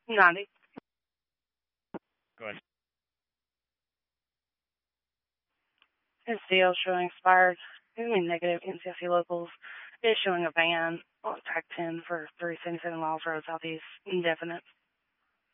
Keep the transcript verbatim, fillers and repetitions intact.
ninety. Go ahead. His deal showing expired. Anything negative, N C S C locals. Is showing a van on track ten for three seventy-seven miles road southeast, indefinite.